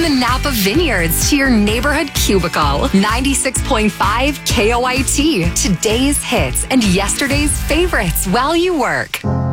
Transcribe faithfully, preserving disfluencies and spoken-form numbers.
the Napa Vineyards to your neighborhood cubicle. ninety-six point five K O I T. Today's hits and yesterday's favorites while you work.